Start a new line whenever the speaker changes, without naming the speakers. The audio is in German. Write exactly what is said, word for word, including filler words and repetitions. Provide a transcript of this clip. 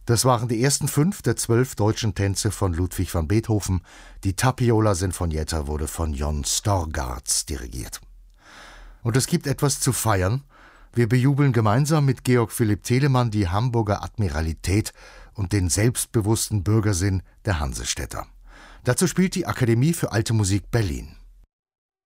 Das waren die ersten fünf der zwölf deutschen Tänze von Ludwig van Beethoven. Die Tapiola Sinfonietta wurde von Jon Storgardz dirigiert. Und es gibt etwas zu feiern. Wir bejubeln gemeinsam mit Georg Philipp Telemann die Hamburger Admiralität und den selbstbewussten Bürgersinn der Hansestädter. Dazu spielt die Akademie für Alte Musik Berlin.